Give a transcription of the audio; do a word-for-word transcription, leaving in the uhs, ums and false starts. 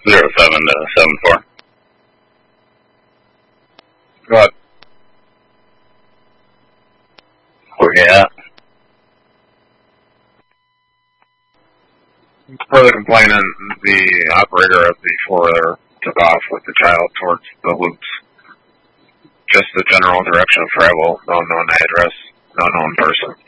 Zero seven to seven four. Go ahead. Where you at? Further complaining, the operator of the four-wheeler took off with the child towards the loops. Just the general direction of travel, no known address, no known person.